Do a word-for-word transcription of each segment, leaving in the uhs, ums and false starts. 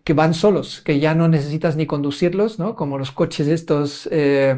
que van solos, que ya no necesitas ni conducirlos, ¿no? Como los coches estos eh,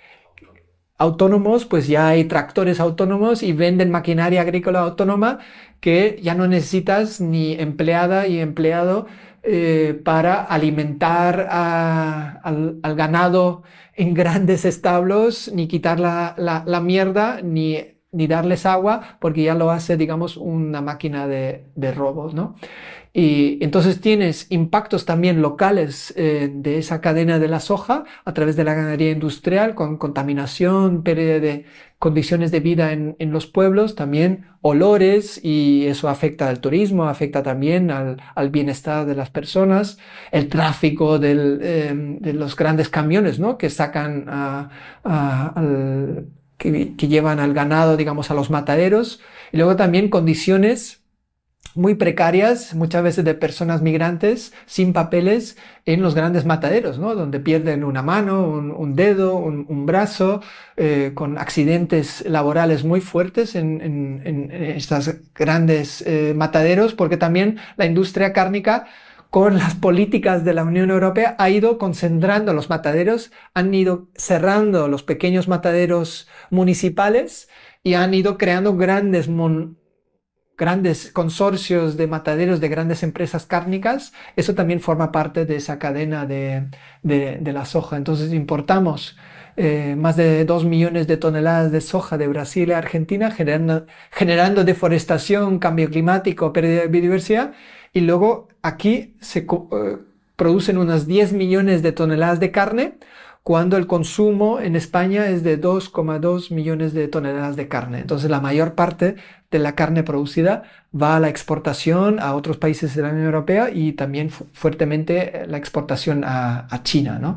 autónomos, pues ya hay tractores autónomos y venden maquinaria agrícola autónoma que ya no necesitas ni empleada y empleado eh, para alimentar a, al, al ganado en grandes establos, ni quitar la, la, la mierda, ni, ni darles agua, porque ya lo hace, digamos, una máquina de, de robos, ¿no? Y entonces tienes impactos también locales eh, de esa cadena de la soja a través de la ganadería industrial, con contaminación, pérdida de condiciones de vida en, en los pueblos, también olores, y eso afecta al turismo, afecta también al, al bienestar de las personas, el tráfico del, eh, de los grandes camiones, ¿no? Que sacan a, a, al, que, que llevan al ganado, digamos, a los mataderos, y luego también condiciones muy precarias, muchas veces de personas migrantes sin papeles en los grandes mataderos, ¿no? Donde pierden una mano, un, un dedo, un, un brazo, eh, con accidentes laborales muy fuertes en, en, en estos grandes eh, mataderos, porque también la industria cárnica, con las políticas de la Unión Europea, ha ido concentrando los mataderos, han ido cerrando los pequeños mataderos municipales y han ido creando grandes mon grandes consorcios de mataderos de grandes empresas cárnicas. Eso también forma parte de esa cadena de, de, de la soja. Entonces importamos eh, más de dos millones de toneladas de soja de Brasil a Argentina, generando, generando deforestación, cambio climático, pérdida de biodiversidad, y luego aquí se eh, producen unas diez millones de toneladas de carne, cuando el consumo en España es de dos coma dos millones de toneladas de carne. Entonces la mayor parte de la carne producida va a la exportación a otros países de la Unión Europea, y también fu fuertemente la exportación a, a China, ¿no?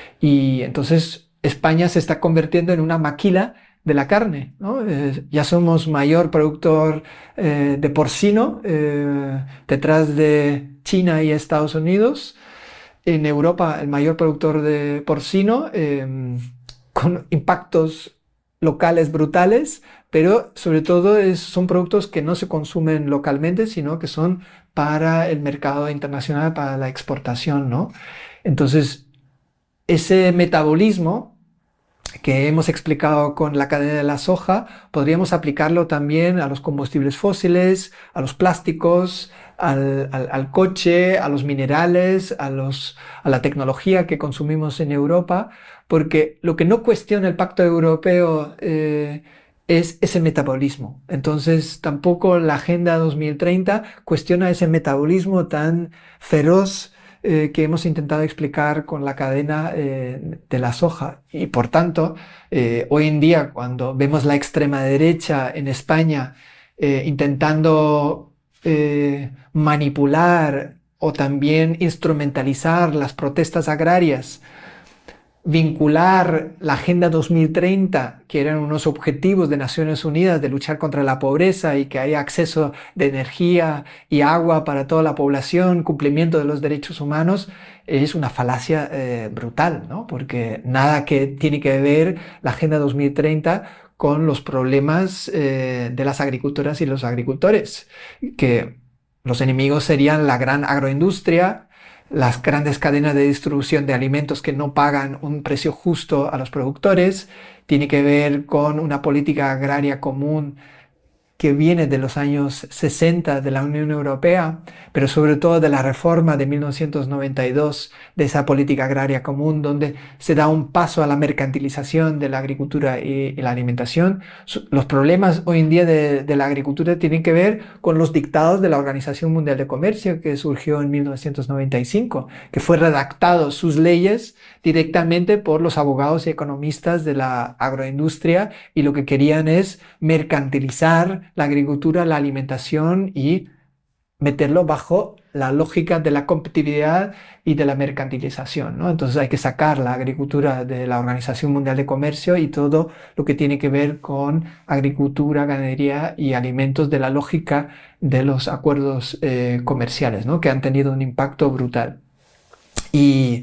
Y entonces España se está convirtiendo en una maquila de la carne, ¿no? Eh, ya somos mayor productor eh, de porcino, eh, detrás de China y Estados Unidos. En Europa el mayor productor de porcino, eh, con impactos locales brutales, pero sobre todo es, son productos que no se consumen localmente, sino que son para el mercado internacional, para la exportación, ¿no? Entonces, ese metabolismo que hemos explicado con la cadena de la soja, podríamos aplicarlo también a los combustibles fósiles, a los plásticos, al, al, al coche, a los minerales, a, los, a la tecnología que consumimos en Europa, porque lo que no cuestiona el Pacto Europeo eh, es ese metabolismo. Entonces tampoco la Agenda dos mil treinta cuestiona ese metabolismo tan feroz Eh, que hemos intentado explicar con la cadena eh, de la soja. Y por tanto, eh, hoy en día, cuando vemos la extrema derecha en España eh, intentando eh, manipular o también instrumentalizar las protestas agrarias, vincular la Agenda dos mil treinta, que eran unos objetivos de Naciones Unidas de luchar contra la pobreza y que haya acceso de energía y agua para toda la población, cumplimiento de los derechos humanos, es una falacia eh, brutal, ¿no? Porque nada que tiene que ver la Agenda dos mil treinta con los problemas eh, de las agricultoras y los agricultores, que los enemigos serían la gran agroindustria, las grandes cadenas de distribución de alimentos que no pagan un precio justo a los productores. Tiene que ver con una política agraria común que viene de los años sesenta de la Unión Europea, pero sobre todo de la reforma de mil novecientos noventa y dos de esa política agraria común, donde se da un paso a la mercantilización de la agricultura y, y la alimentación. Los problemas hoy en día de, de la agricultura tienen que ver con los dictados de la Organización Mundial de Comercio, que surgió en mil novecientos noventa y cinco, que fue redactado sus leyes directamente por los abogados y economistas de la agroindustria, y lo que querían es mercantilizar la agricultura, la alimentación, y meterlo bajo la lógica de la competitividad y de la mercantilización, ¿no? Entonces hay que sacar la agricultura de la Organización Mundial de Comercio y todo lo que tiene que ver con agricultura, ganadería y alimentos de la lógica de los acuerdos eh, comerciales, ¿no? Que han tenido un impacto brutal. Y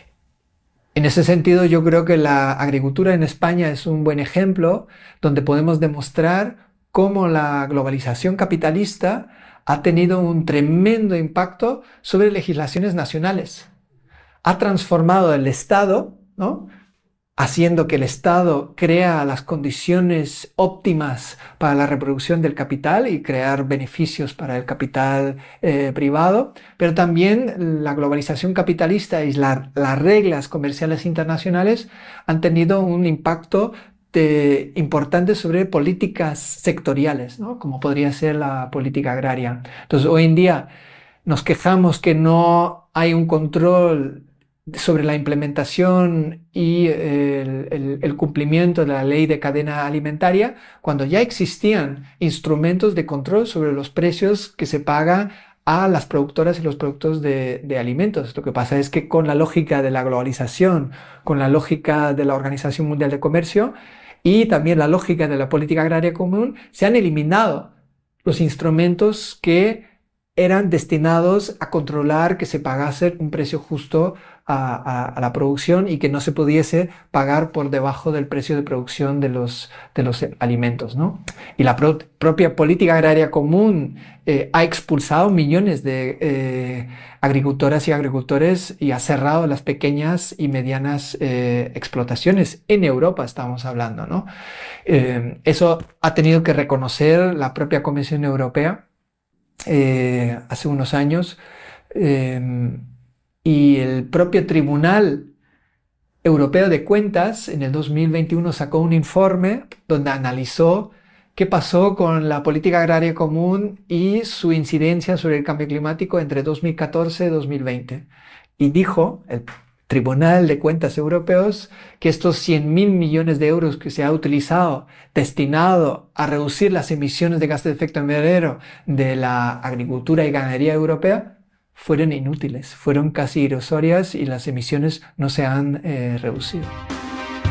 en ese sentido yo creo que la agricultura en España es un buen ejemplo donde podemos demostrar cómo la globalización capitalista ha tenido un tremendo impacto sobre legislaciones nacionales. Ha transformado el Estado, ¿no?, haciendo que el Estado crea las condiciones óptimas para la reproducción del capital y crear beneficios para el capital eh, privado, pero también la globalización capitalista y la, las reglas comerciales internacionales han tenido un impacto de, importante sobre políticas sectoriales, ¿no?, como podría ser la política agraria. Entonces, hoy en día nos quejamos que no hay un control sobre la implementación y el, el, el cumplimiento de la ley de cadena alimentaria, cuando ya existían instrumentos de control sobre los precios que se pagan a las productoras y los productos de, de alimentos. Lo que pasa es que con la lógica de la globalización, con la lógica de la Organización Mundial de Comercio y también la lógica de la política agraria común, se han eliminado los instrumentos que eran destinados a controlar que se pagase un precio justo a, a, a la producción y que no se pudiese pagar por debajo del precio de producción de los, de los alimentos, ¿no? Y la pro propia política agraria común eh, ha expulsado millones de eh, agricultoras y agricultores y ha cerrado las pequeñas y medianas eh, explotaciones. En Europa estamos hablando, ¿no? Eh, eso ha tenido que reconocer la propia Comisión Europea Eh, hace unos años, eh, y el propio Tribunal Europeo de Cuentas en el dos mil veintiuno sacó un informe donde analizó qué pasó con la política agraria común y su incidencia sobre el cambio climático entre dos mil catorce y dos mil veinte. Y dijo el Tribunal de Cuentas Europeos que estos cien mil millones de euros que se ha utilizado destinado a reducir las emisiones de gases de efecto invernadero de la agricultura y ganadería europea fueron inútiles, fueron casi irrisorias y las emisiones no se han eh, reducido.